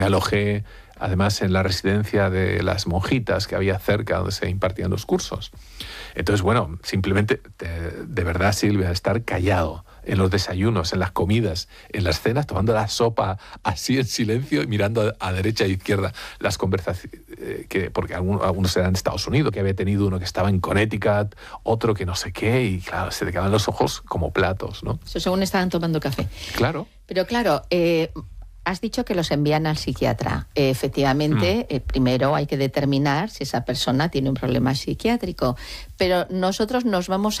Me alojé además en la residencia de las monjitas que había cerca donde se impartían los cursos. Entonces, bueno, simplemente, de verdad, Silvia, estar callado en los desayunos, en las comidas, en las cenas, tomando la sopa así en silencio y mirando a derecha e izquierda las conversaciones, porque algunos eran en Estados Unidos, que había tenido uno que estaba en Connecticut, otro que no sé qué, y claro, se te quedaban los ojos como platos, ¿no? Eso según estaban tomando café. Claro. Pero claro, has dicho que los envían al psiquiatra. Efectivamente, primero hay que determinar si esa persona tiene un problema psiquiátrico, pero nosotros nos vamos